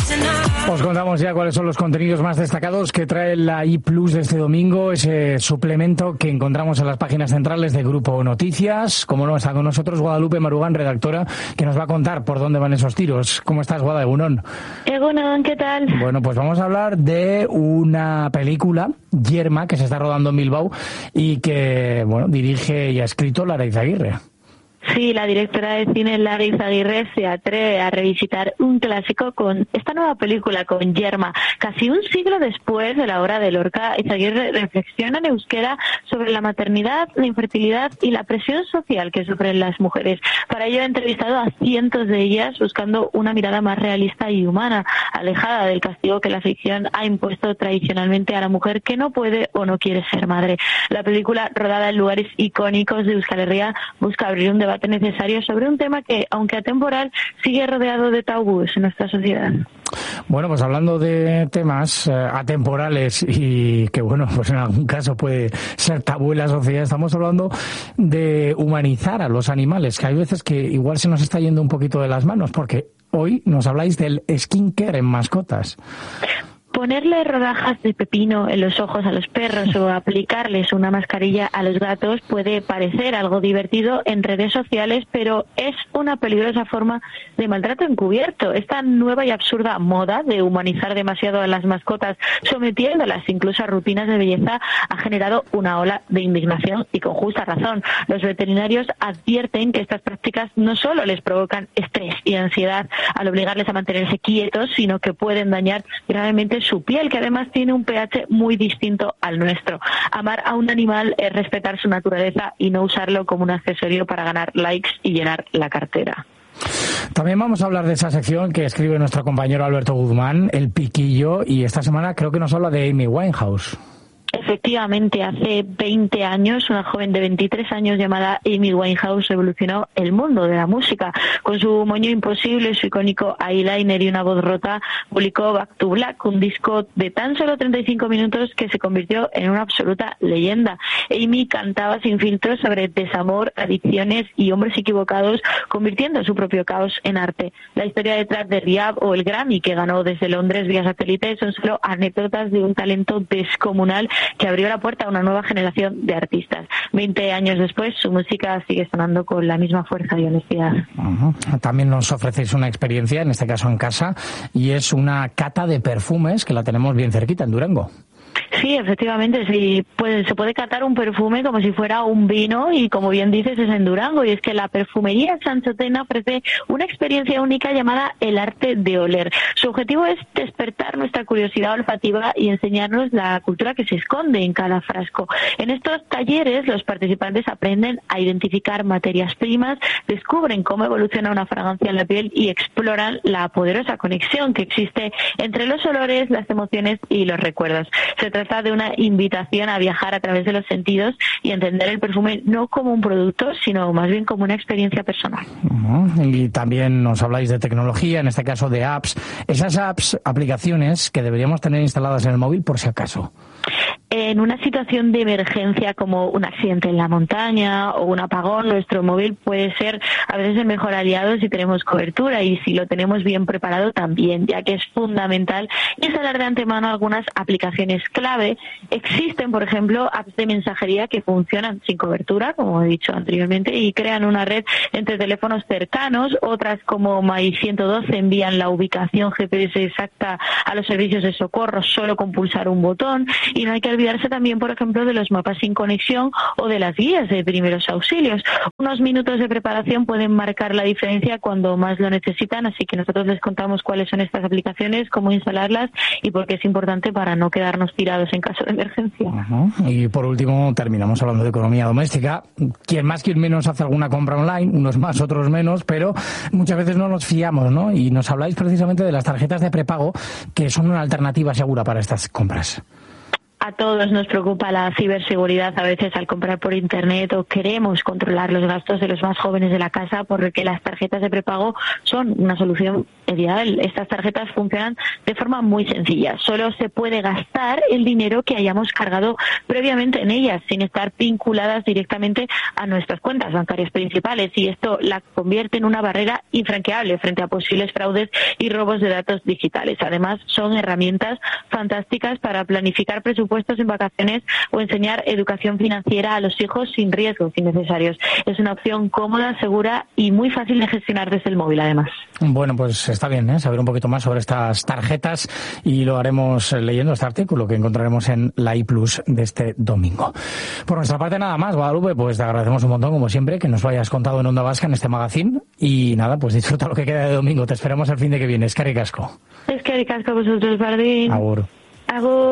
Os contamos ya cuáles son los contenidos más destacados que trae la I Plus de este domingo, ese suplemento que encontramos en las páginas centrales de Grupo Noticias. Como no, está con nosotros Guadalupe Marugán, redactora, que nos va a contar por dónde van esos tiros. ¿Cómo estás, Guada? Egunon. Egunon, ¿qué tal? Bueno, pues vamos a hablar de una película, Yerma, que se está rodando en Bilbao y que, bueno, dirige y ha escrito Lara Izaguirre. Sí, la directora de cine Lara Izaguirre se atreve a revisitar un clásico con esta nueva película, con Yerma. Casi un siglo después de la obra de Lorca, Izaguirre reflexiona en euskera sobre la maternidad, la infertilidad y la presión social que sufren las mujeres. Para ello ha entrevistado a cientos de ellas buscando una mirada más realista y humana, alejada del castigo que la ficción ha impuesto tradicionalmente a la mujer que no puede o no quiere ser madre. La película, rodada en lugares icónicos de Euskal Herria, busca abrir un debate necesario sobre un tema que, aunque atemporal, sigue rodeado de tabúes en nuestra sociedad. Bueno, pues hablando de temas atemporales y que, bueno, pues en algún caso puede ser tabú en la sociedad, estamos hablando de humanizar a los animales, que hay veces que igual se nos está yendo un poquito de las manos, porque hoy nos habláis del skincare en mascotas. Ponerle rodajas de pepino en los ojos a los perros o aplicarles una mascarilla a los gatos puede parecer algo divertido en redes sociales, pero es una peligrosa forma de maltrato encubierto. Esta nueva y absurda moda de humanizar demasiado a las mascotas, sometiéndolas incluso a rutinas de belleza, ha generado una ola de indignación y con justa razón. Los veterinarios advierten que estas prácticas no solo les provocan estrés y ansiedad al obligarles a mantenerse quietos, sino que pueden dañar gravemente su piel, que además tiene un pH muy distinto al nuestro. Amar a un animal es respetar su naturaleza y no usarlo como un accesorio para ganar likes y llenar la cartera. También vamos a hablar de esa sección que escribe nuestro compañero Alberto Guzmán, El Piquillo, y esta semana creo que nos habla de Amy Winehouse. Efectivamente, hace 20 años, una joven de 23 años llamada Amy Winehouse revolucionó el mundo de la música. Con su moño imposible, su icónico eyeliner y una voz rota, publicó Back to Black, un disco de tan solo 35 minutos que se convirtió en una absoluta leyenda. Amy cantaba sin filtros sobre desamor, adicciones y hombres equivocados, convirtiendo su propio caos en arte. La historia detrás de Rehab o el Grammy que ganó desde Londres vía satélite son solo anécdotas de un talento descomunal que abrió la puerta a una nueva generación de artistas. 20 años después, su música sigue sonando con la misma fuerza y honestidad. También nos ofrecéis una experiencia, en este caso en casa, y es una cata de perfumes que la tenemos bien cerquita, en Durango. Sí, efectivamente, sí, pues se puede catar un perfume como si fuera un vino y, como bien dices, es en Durango, y es que la perfumería Sanchotena ofrece una experiencia única llamada el arte de oler. Su objetivo es despertar nuestra curiosidad olfativa y enseñarnos la cultura que se esconde en cada frasco. En estos talleres los participantes aprenden a identificar materias primas, descubren cómo evoluciona una fragancia en la piel y exploran la poderosa conexión que existe entre los olores, las emociones y los recuerdos. Se trata de una invitación a viajar a través de los sentidos y entender el perfume no como un producto, sino más bien como una experiencia personal. Y también nos habláis de tecnología, en este caso de apps. Esas apps, aplicaciones que deberíamos tener instaladas en el móvil por si acaso. En una situación de emergencia como un accidente en la montaña o un apagón, nuestro móvil puede ser a veces el mejor aliado si tenemos cobertura y si lo tenemos bien preparado también, ya que es fundamental instalar de antemano algunas aplicaciones clave. Existen, por ejemplo, apps de mensajería que funcionan sin cobertura, como he dicho anteriormente, y crean una red entre teléfonos cercanos. Otras, como My112, envían la ubicación GPS exacta a los servicios de socorro solo con pulsar un botón. Y no hay que olvidarse también, por ejemplo, de los mapas sin conexión o de las guías de primeros auxilios. Unos minutos de preparación pueden marcar la diferencia cuando más lo necesitan, así que nosotros les contamos cuáles son estas aplicaciones, cómo instalarlas y por qué es importante para no quedarnos tirados en caso de emergencia. Y por último, terminamos hablando de economía doméstica. Quien más, quien menos hace alguna compra online, unos más, otros menos, pero muchas veces no nos fiamos, ¿no? Y nos habláis precisamente de las tarjetas de prepago, que son una alternativa segura para estas compras. A todos nos preocupa la ciberseguridad a veces al comprar por internet o queremos controlar los gastos de los más jóvenes de la casa, porque las tarjetas de prepago son una solución ideal. Estas tarjetas funcionan de forma muy sencilla. Solo se puede gastar el dinero que hayamos cargado previamente en ellas, sin estar vinculadas directamente a nuestras cuentas bancarias principales, y esto la convierte en una barrera infranqueable frente a posibles fraudes y robos de datos digitales. Además, son herramientas fantásticas para planificar presupuestos en vacaciones o enseñar educación financiera a los hijos sin riesgos innecesarios. Es una opción cómoda, segura y muy fácil de gestionar desde el móvil, además. Bueno, pues está bien, saber un poquito más sobre estas tarjetas, y lo haremos leyendo este artículo que encontraremos en la iPlus de este domingo. Por nuestra parte nada más, Guadalupe, pues te agradecemos un montón, como siempre, que nos lo hayas contado en Onda Vasca en este magazine, y nada, pues disfruta lo que queda de domingo. Te esperamos el fin de que viene. Eskerrik asko. Eskerrik asko a vosotros, Bardín. Agur. Agur.